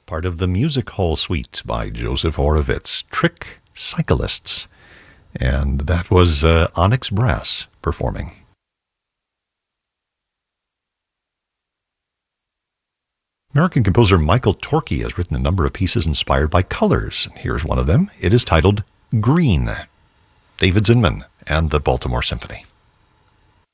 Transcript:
part of the Music Hall Suite by Joseph Horowitz, Trick Cyclists. And that was Onyx Brass performing. American composer Michael Torke has written a number of pieces inspired by colors. Here's one of them. It is titled Green. David Zinman and the Baltimore Symphony.